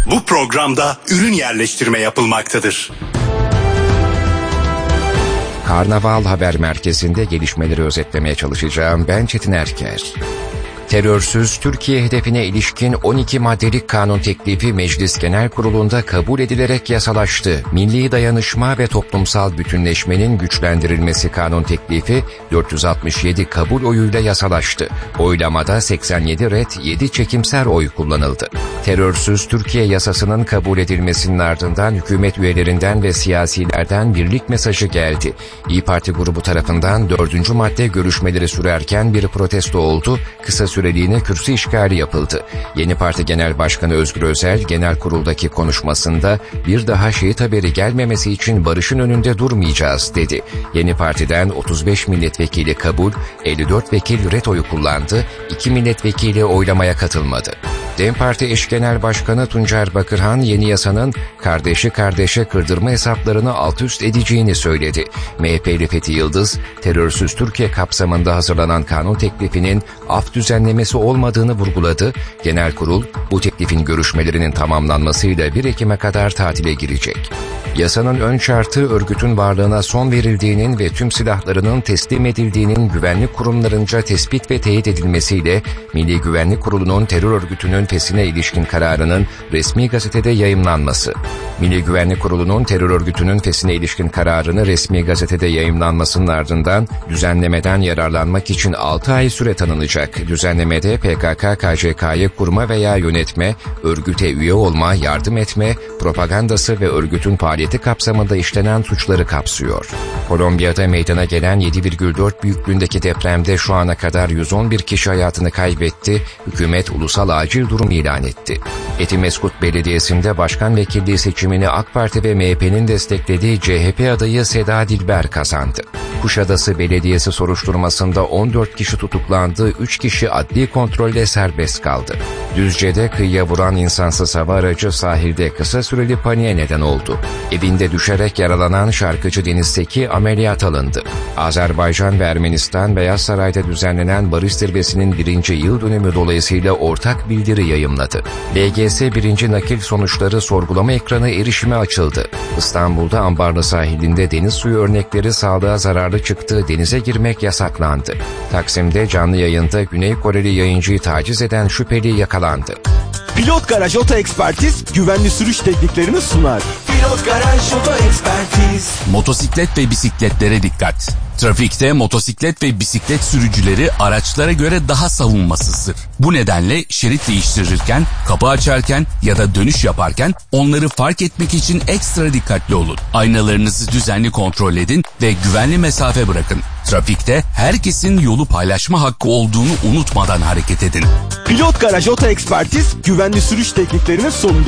Bu programda ürün yerleştirme yapılmaktadır. Karnaval Haber Merkezi'nde gelişmeleri özetlemeye çalışacağım. Ben Çetin Erker. Terörsüz Türkiye hedefine ilişkin 12 maddelik kanun teklifi Meclis Genel Kurulu'nda kabul edilerek yasalaştı. Milli dayanışma ve toplumsal bütünleşmenin güçlendirilmesi kanun teklifi 467 kabul oyuyla yasalaştı. Oylamada 87 ret, 7 çekimser oy kullanıldı. Terörsüz Türkiye yasasının kabul edilmesinin ardından hükümet üyelerinden ve siyasilerden birlik mesajı geldi. İYİ Parti grubu tarafından 4. madde görüşmeleri sürerken bir protesto oldu. Kısa süreliğine kürsü işgali yapıldı. Yeni Parti Genel Başkanı Özgür Özel, genel kuruldaki konuşmasında bir daha şehit haberi gelmemesi için barışın önünde durmayacağız dedi. Yeni Parti'den 35 milletvekili kabul, 54 vekil ret oyu kullandı, 2 milletvekili oylamaya katılmadı. DEM Parti eş genel başkanı Tuncer Bakırhan, yeni yasanın kardeşi kardeşe kırdırma hesaplarını alt üst edeceğini söyledi. MHP'li Fethi Yıldız, terörsüz Türkiye kapsamında hazırlanan kanun teklifinin af düzenlemesi olmadığını vurguladı. Genel kurul, bu teklifin görüşmelerinin tamamlanmasıyla 1 Ekim'e kadar tatile girecek. Yasanın ön şartı örgütün varlığına son verildiğinin ve tüm silahlarının teslim edildiğinin güvenlik kurumlarınca tespit ve teyit edilmesiyle Milli Güvenlik Kurulu'nun terör örgütünün fesine ilişkin kararının resmi gazetede yayımlanması. Milli Güvenlik Kurulu'nun terör örgütünün fesine ilişkin kararını resmi gazetede yayımlanmasının ardından düzenlemeden yararlanmak için 6 ay süre tanınacak. Düzenlemede PKK-KCK'yı kurma veya yönetme, örgüte üye olma, yardım etme, propagandası ve örgütün faaliyeti kapsamında işlenen suçları kapsıyor. Kolombiya'da meydana gelen 7,4 büyüklüğündeki depremde şu ana kadar 111 kişi hayatını kaybetti, hükümet ulusal acil durum ilan etti. Etimeskut Belediyesi'nde başkan vekilliği seçimini AK Parti ve MHP'nin desteklediği CHP adayı Seda Dilber kazandı. Kuşadası Belediyesi soruşturmasında 14 kişi tutuklandı, 3 kişi adli kontrolle serbest kaldı. Düzce'de kıyıya vuran insansız hava aracı sahilde kısa süreli paniğe neden oldu. Evinde düşerek yaralanan şarkıcı Deniz Seki ameliyat alındı. Azerbaycan ve Ermenistan Beyaz Saray'da düzenlenen Barış Zirvesi'nin 1. yıl dönümü dolayısıyla ortak bildiri yayımladı. LGS 1. nakil sonuçları sorgulama ekranı erişime açıldı. İstanbul'da Ambarlı sahilinde deniz suyu örnekleri sağlığa zararlı çıktı, denize girmek yasaklandı. Taksim'de canlı yayında Güney Koreli yayıncıyı taciz eden şüpheli yakalandı. Pilot Garaj Oto Ekspertiz güvenli sürüş tekniklerini sunar. Pilot Garaj Oto Ekspertiz. Motosiklet ve bisikletlere dikkat. Trafikte motosiklet ve bisiklet sürücüleri araçlara göre daha savunmasızdır. Bu nedenle şerit değiştirirken, kapı açarken ya da dönüş yaparken onları fark etmek için ekstra dikkatli olun. Aynalarınızı düzenli kontrol edin ve güvenli mesafe bırakın. Trafikte herkesin yolu paylaşma hakkı olduğunu unutmadan hareket edin. Pilot Garaj Oto Ekspertiz güvenli sürüş tekniklerini sundu.